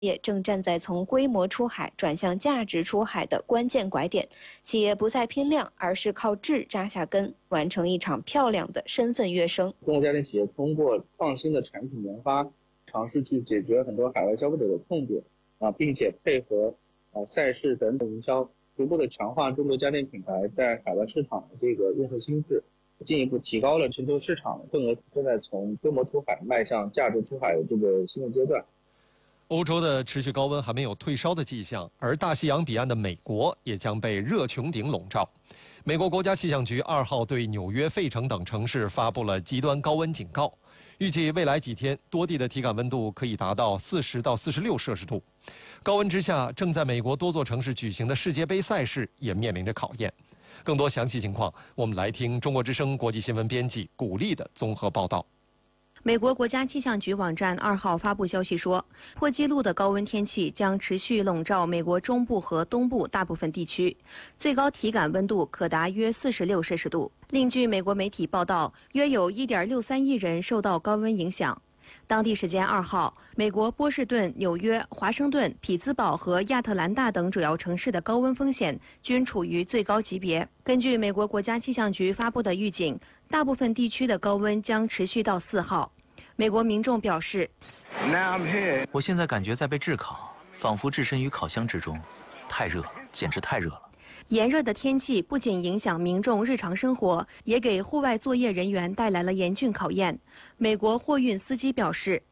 业正站在从规模出海转向价值出海的关键拐点，企业不再拼量，而是靠质扎下根，完成一场漂亮的身份跃升。 中国家电企业通过创新的产品研发，尝试去解决很多海外消费者的痛点并且配合赛事等等营销，逐步的强化中国家电品牌在海外市场的这个认受心智，进一步提高了全球市场的份额，正在从规模出海迈向价值出海的这个新的阶段。 欧洲的持续高温还没有退烧的迹象，而大西洋彼岸的美国也将被热穹顶笼罩。美国国家气象局2号对纽约、费城等城市发布了极端高温警告，预计未来几天多地的体感温度可以达到40到46摄氏度。高温之下，正在美国多座城市举行的世界杯赛事也面临着考验。更多详细情况，我们来听中国之声国际新闻编辑古丽的综合报道。 美国国家气象局网站2号发布消息说，破纪录的高温天气将持续笼罩美国中部和东部大部分地区，最高体感温度可达约46摄氏度。另据美国媒体报道，约有 1.63 亿人受到高温影响。当地时间2号，美国波士顿、纽约、华盛顿、匹兹堡和亚特兰大等主要城市的高温风险均处于最高级别。根据美国国家气象局发布的预警，大部分地区的高温将持续到4号。美国民众表示， 我现在感觉在被炙烤，仿佛置身于烤箱之中，太热，简直太热了。 炎热的天气不仅影响民众日常生活，也给户外作业人员带来了严峻考验。美国货运司机表示，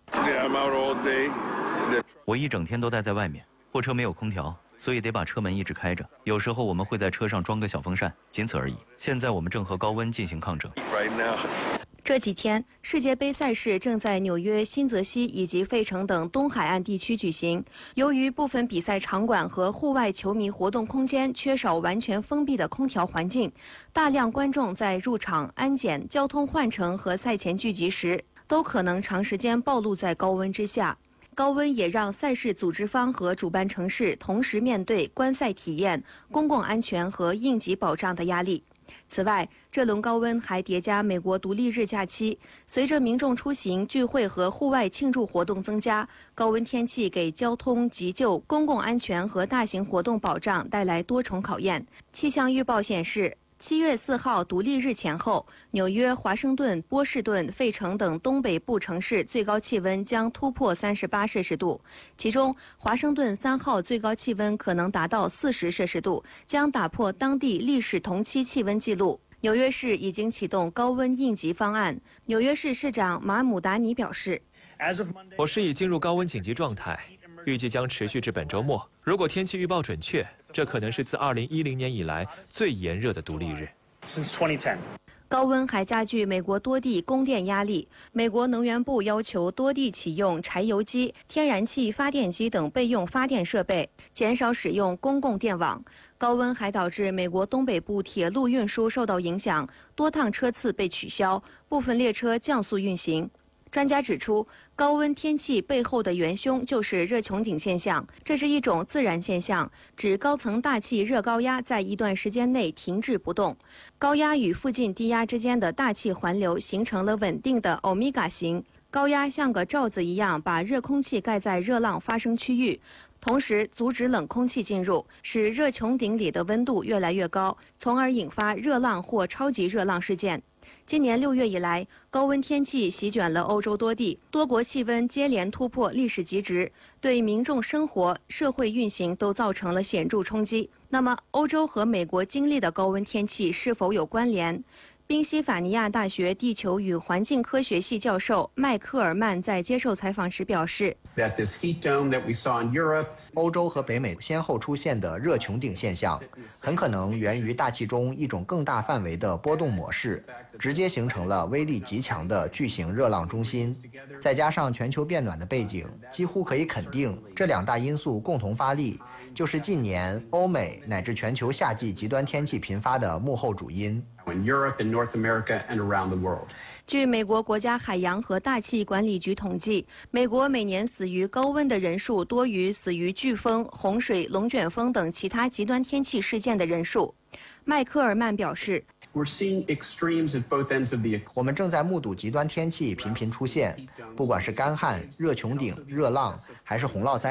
我一整天都待在外面，货车没有空调，所以得把车门一直开着。有时候我们会在车上装个小风扇，仅此而已。现在我们正和高温进行抗争。 这几天，世界杯赛事正在纽约、新泽西以及费城等东海岸地区举行。由于部分比赛场馆和户外球迷活动空间缺少完全封闭的空调环境，大量观众在入场、安检、交通换乘和赛前聚集时，都可能长时间暴露在高温之下。高温也让赛事组织方和主办城市同时面对观赛体验、公共安全和应急保障的压力。此外，这轮高温还叠加美国独立日假期，随着民众出行、聚会和户外庆祝活动增加，高温天气给交通、急救、公共安全和大型活动保障带来多重考验。气象预报显示，7月4号独立日前后，纽约、华盛顿、波士顿、费城等东北部城市最高气温将突破38摄氏度，其中华盛顿3号最高气温可能达到40摄氏度，将打破当地历史同期气温纪录。纽约市已经启动高温应急方案。纽约市市长马姆达尼表示， 我市已进入高温紧急状态，预计将持续至本周末。如果天气预报准确，这可能是自2010年以来最炎热的独立日。 高温还加剧美国多地供电压力。美国能源部要求多地启用柴油机、天然气发电机等备用发电设备，减少使用公共电网。高温还导致美国东北部铁路运输受到影响，多趟车次被取消，部分列车降速运行。专家指出，高温天气背后的元凶就是热穹顶现象，这是一种自然现象，指高层大气热高压在一段时间内停滞不动，高压与附近低压之间的大气环流形成了稳定的欧米伽形，高压像个罩子一样把热空气盖在热浪发生区域，同时阻止冷空气进入，使热穹顶里的温度越来越高，从而引发热浪或超级热浪事件。今年6月以来，高温天气席卷了欧洲多地，多国气温接连突破历史极值，对民众生活、社会运行都造成了显著冲击。那么，欧洲和美国经历的高温天气是否有关联？宾夕法尼亚大学地球与环境科学系教授麦克尔曼在接受采访时表示， 欧洲和北美先后出现的热穹顶现象，很可能源于大气中一种更大范围的波动模式，直接形成了威力极强的巨型热浪中心。再加上全球变暖的背景，几乎可以肯定，这2大因素共同发力，就是近年欧美乃至全球夏季极端天气频发的幕后主因。 据美国国家海洋和大气管理局统计，美国每年死于高温的人数多于死于飓风、洪水、龙卷风等其他极端天气事件的人数。麦克尔曼表示， 我们正在目睹极端天气频频出现，不管是干旱、热穹顶、热浪，还是洪涝灾